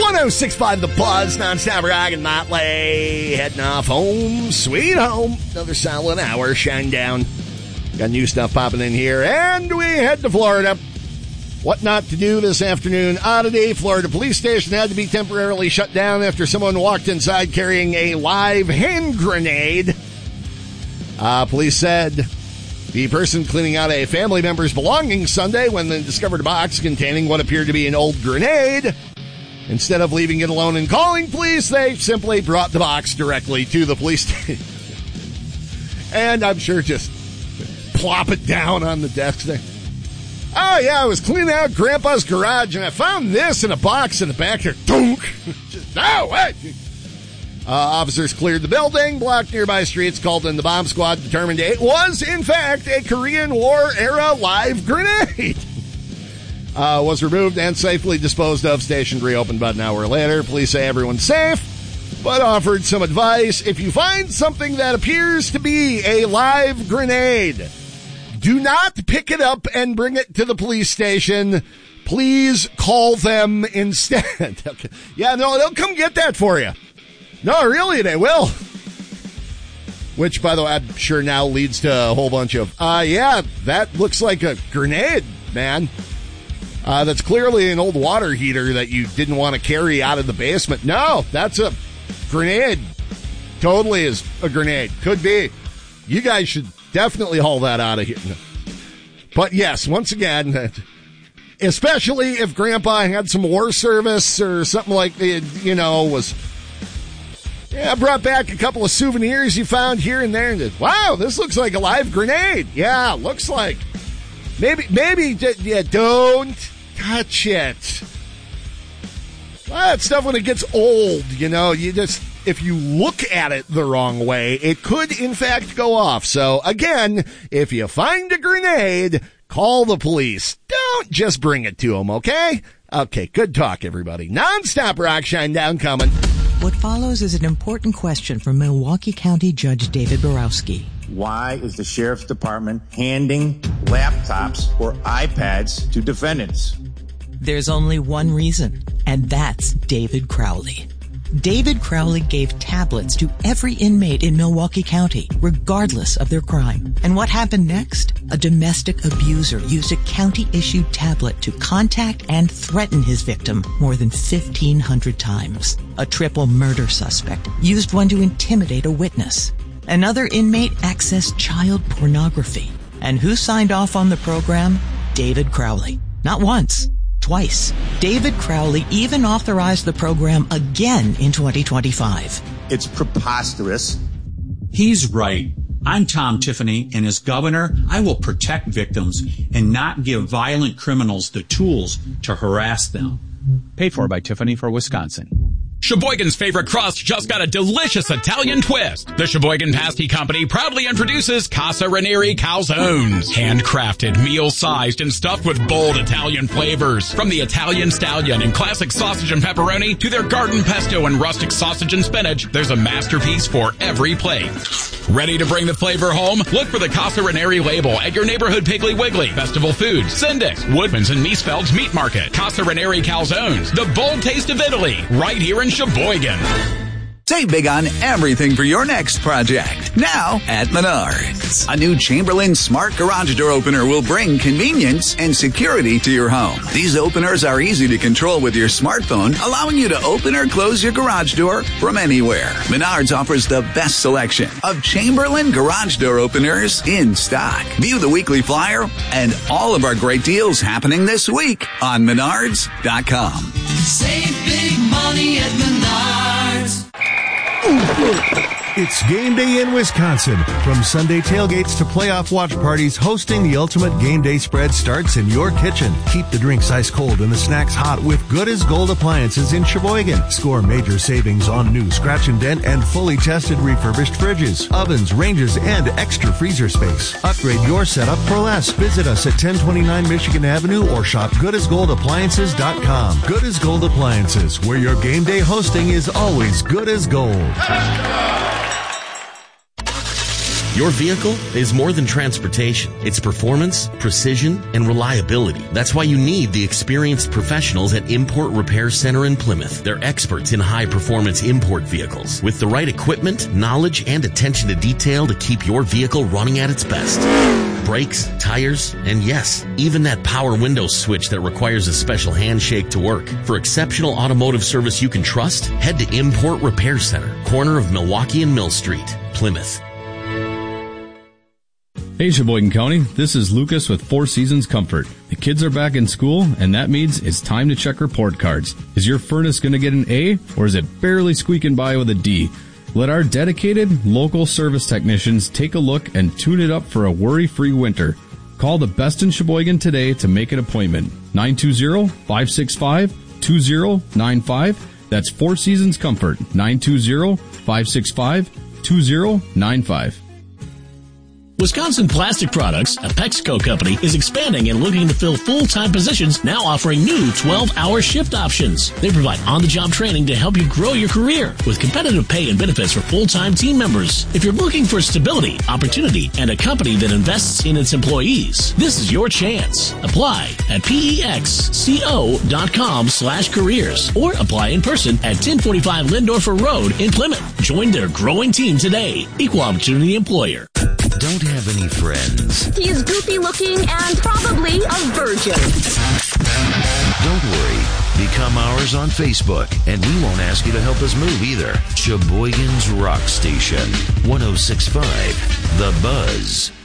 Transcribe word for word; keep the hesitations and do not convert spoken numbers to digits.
one oh six point five The Buzz, non-stop rock and Motley. Heading off home, sweet home. Another solid hour, shine down. Got new stuff popping in here, and we head to Florida. What not to do this afternoon. Oddity, Florida police station had to be temporarily shut down after someone walked inside carrying a live hand grenade. Uh, police said the person cleaning out a family member's belongings Sunday when they discovered a box containing what appeared to be an old grenade. Instead of leaving it alone and calling police, they simply brought the box directly to the police station. And I'm sure just plop it down on the desk there. Oh, yeah, I was cleaning out Grandpa's garage, and I found this in a box in the back here. Dunk! Just, no, what? Uh, officers cleared the building, blocked nearby streets, called in the bomb squad, determined it was, in fact, a Korean War-era live grenade. Uh, was removed and safely disposed of. Station reopened about an hour later. Police say everyone's safe, but offered some advice. If you find something that appears to be a live grenade, do not pick it up and bring it to the police station. Please call them instead. Okay. Yeah, no, they'll come get that for you. No, really, they will. Which, by the way, I'm sure now leads to a whole bunch of, uh, yeah, that looks like a grenade, man. Uh, that's clearly an old water heater that you didn't want to carry out of the basement. No, that's a grenade. Totally is a grenade. Could be. You guys should definitely haul that out of here. But yes, once again, especially if Grandpa had some war service or something like that, you know, was, yeah, brought back a couple of souvenirs you found here and there, and did, wow, this looks like a live grenade. Yeah, looks like. Maybe, maybe, yeah, don't touch it. Well, that stuff, when it gets old, you know, you just, if you look at it the wrong way, it could, in fact, go off. So, again, if you find a grenade, call the police. Don't just bring it to them, okay? Okay, good talk, everybody. Non-stop rock shine down coming. What follows is an important question from Milwaukee County Judge David Borowski. Why is the Sheriff's Department handing laptops or iPads to defendants? There's only one reason, and that's David Crowley. David Crowley gave tablets to every inmate in Milwaukee County, regardless of their crime. And what happened next? A domestic abuser used a county-issued tablet to contact and threaten his victim more than fifteen hundred times. A triple murder suspect used one to intimidate a witness. Another inmate accessed child pornography. And who signed off on the program? David Crowley. Not once. Twice. David Crowley even authorized the program again in twenty twenty-five. It's preposterous. He's right. I'm Tom Tiffany, and as governor, I will protect victims and not give violent criminals the tools to harass them. Paid for by Tiffany for Wisconsin. Sheboygan's favorite crust just got a delicious Italian twist. The Sheboygan Pasty Company proudly introduces Casa Ranieri Calzones. Handcrafted, meal-sized, and stuffed with bold Italian flavors. From the Italian Stallion and classic sausage and pepperoni to their garden pesto and rustic sausage and spinach, there's a masterpiece for every plate. Ready to bring the flavor home? Look for the Casa Ranieri label at your neighborhood Piggly Wiggly, Festival Foods, Syndics, Woodman's, and Miesfeld's Meat Market. Casa Ranieri Calzones, the bold taste of Italy, right here in Sheboygan. Save big on everything for your next project. Now at Menards. A new Chamberlain Smart Garage Door Opener will bring convenience and security to your home. These openers are easy to control with your smartphone, allowing you to open or close your garage door from anywhere. Menards offers the best selection of Chamberlain Garage Door Openers in stock. View the weekly flyer and all of our great deals happening this week on Menards dot com. Save big money at Menards. It's game day in Wisconsin. From Sunday tailgates to playoff watch parties, hosting the ultimate game day spread starts in your kitchen. Keep the drinks ice cold and the snacks hot with Good as Gold appliances in Sheboygan. Score major savings on new scratch and dent and fully tested refurbished fridges, ovens, ranges, and extra freezer space. Upgrade your setup for less. Visit us at ten twenty-nine Michigan Avenue or shop good as gold appliances dot com. Good as Gold Appliances, where your game day hosting is always good as gold. Your vehicle is more than transportation. It's performance, precision, and reliability. That's why you need the experienced professionals at Import Repair Center in Plymouth. They're experts in high-performance import vehicles with the right equipment, knowledge, and attention to detail to keep your vehicle running at its best. Brakes, tires, and yes, even that power window switch that requires a special handshake to work. For exceptional automotive service you can trust, head to Import Repair Center, corner of Milwaukee and Mill Street, Plymouth. Hey Sheboygan County, this is Lucas with Four Seasons Comfort. The kids are back in school, and that means it's time to check report cards. Is your furnace going to get an A, or is it barely squeaking by with a D? Let our dedicated, local service technicians take a look and tune it up for a worry-free winter. Call the best in Sheboygan today to make an appointment. nine two zero, five six five, two zero nine five. That's Four Seasons Comfort. nine two zero, five six five, two zero nine five. Wisconsin Plastic Products, a PepsiCo company, is expanding and looking to fill full-time positions, now offering new twelve-hour shift options. They provide on-the-job training to help you grow your career with competitive pay and benefits for full-time team members. If you're looking for stability, opportunity, and a company that invests in its employees, this is your chance. Apply at pexco.com slash careers or apply in person at ten forty-five Lindorfer Road in Plymouth. Join their growing team today. Equal Opportunity Employer. Don't have any friends. He's goofy looking and probably a virgin. Don't worry. Become ours on Facebook, and we won't ask you to help us move either. Sheboygan's Rock Station, one oh six point five The Buzz.